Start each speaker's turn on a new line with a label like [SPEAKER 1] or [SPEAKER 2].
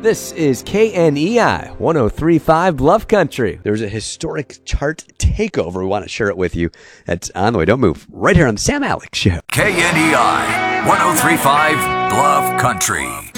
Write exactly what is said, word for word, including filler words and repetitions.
[SPEAKER 1] This is K N E I one oh three point five Bluff Country. There's a historic chart takeover. We want to share it with you. That's on the way. Don't move. Right here on the Sam Alex Show.
[SPEAKER 2] K N E I one oh three point five Bluff Country.